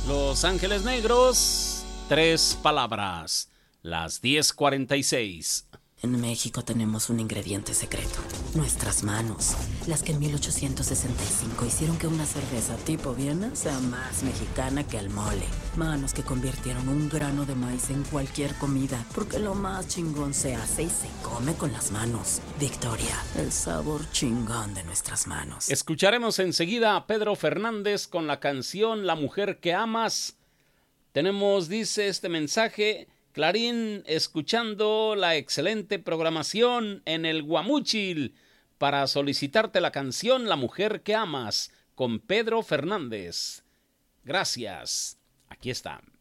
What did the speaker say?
Los Ángeles Negros, tres palabras, las 10:46. En México tenemos un ingrediente secreto, nuestras manos, las que en 1865 hicieron que una cerveza tipo Viena sea más mexicana que el mole. Manos que convirtieron un grano de maíz en cualquier comida, porque lo más chingón se hace y se come con las manos. Victoria, el sabor chingón de nuestras manos. Escucharemos enseguida a Pedro Fernández con la canción La Mujer que Amas. Tenemos, dice este mensaje, Clarín escuchando la excelente programación en el Guamúchil para solicitarte la canción La Mujer que Amas con Pedro Fernández. Gracias. Aquí está.